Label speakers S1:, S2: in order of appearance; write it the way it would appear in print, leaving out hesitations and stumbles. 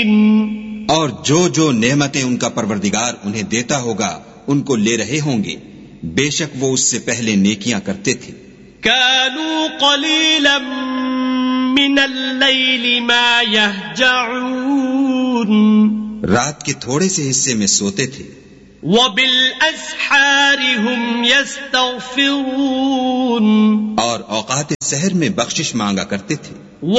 S1: और जो नेमतें उनका परवरदिगार उन्हें देता होगा उनको ले रहे होंगे, बेशक वो उससे पहले नेकियां करते थे।
S2: कानू क़लीलन मिनल लैलि मा यहजऊन,
S1: रात के थोड़े से हिस्से में सोते थे।
S2: वबिल अस्हारि हुम यस्तग़फिरून,
S1: और औक़ात सहर में बख्शिश मांगा करते थे।